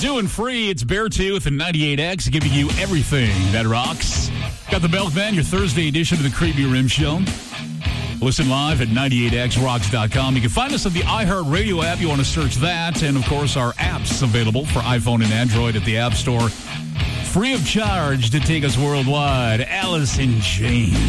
Doing free, it's Beartooth and 98X giving you everything that rocks. Got the Milkman, your Thursday edition of the Creepy Rim Show. Listen live at 98xrocks.com. You can find us on the iHeartRadio app. You want to search that. And, of course, our apps available for iPhone and Android at the App Store. Free of charge to take us worldwide. Alice in Chains.